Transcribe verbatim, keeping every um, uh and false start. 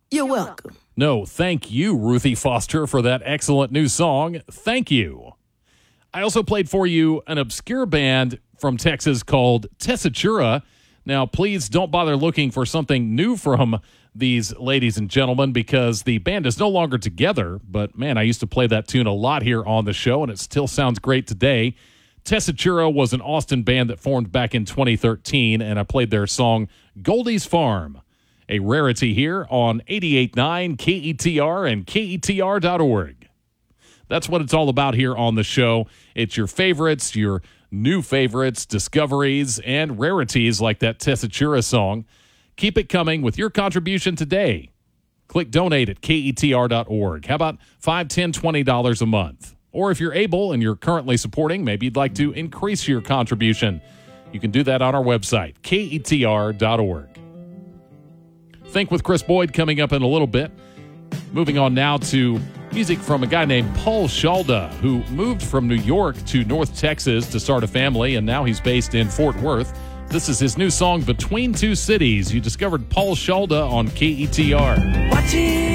You're welcome. No, thank you, Ruthie Foster, for that excellent new song. Thank you. I also played for you an obscure band from Texas called Tessitura. Now, please don't bother looking for something new from these ladies and gentlemen because the band is no longer together. But, man, I used to play that tune a lot here on the show, and it still sounds great today. Tessitura was an Austin band that formed back in twenty thirteen, and I played their song Goldie's Farm, a rarity here on eighty-eight point nine K E T R and K E T R dot org. That's what it's all about here on the show. It's your favorites, your new favorites, discoveries, and rarities like that Tessitura song. Keep it coming with your contribution today. Click donate at K E T R dot org. How about five dollars, ten dollars, twenty dollars a month? Or if you're able and you're currently supporting, maybe you'd like to increase your contribution. You can do that on our website, K E T R dot org. Think with Chris Boyd coming up in a little bit. Moving on now to music from a guy named Paul Shalda, who moved from New York to North Texas to start a family, and now he's based in Fort Worth. This is his new song, Between Two Cities. You discovered Paul Shalda on K E T R. Watching